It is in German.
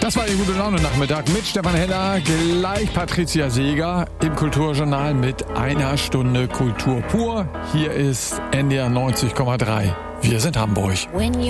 Das war Ihr Gute-Laune-Nachmittag mit Stefan Heller, gleich Patricia Seeger im Kulturjournal mit einer Stunde Kultur pur. Hier ist NDR 90,3. Wir sind Hamburg.